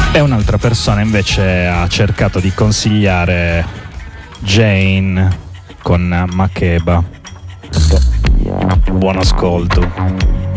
E un'altra persona invece ha cercato di consigliare Jane con Makeba. Buon ascolto.